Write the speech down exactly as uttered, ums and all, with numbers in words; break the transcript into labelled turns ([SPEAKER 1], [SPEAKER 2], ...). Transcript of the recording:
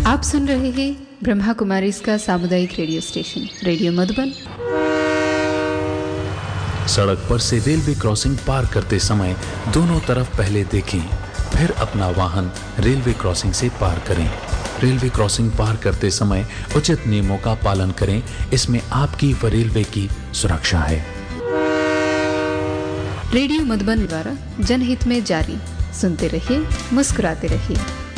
[SPEAKER 1] आप सुन रहे हैं ब्रह्मा कुमारी इसका सामुदायिक रेडियो स्टेशन रेडियो मधुबन।
[SPEAKER 2] सड़क पर से रेलवे क्रॉसिंग पार करते समय दोनों तरफ पहले देखें, फिर अपना वाहन रेलवे क्रॉसिंग से पार करें। रेलवे क्रॉसिंग पार करते समय उचित नियमों का पालन करें, इसमें आपकी व रेलवे की सुरक्षा है।
[SPEAKER 1] रेडियो मधुबन द्वारा जनहित में जारी। सुनते रहिए, मुस्कुराते रहिए।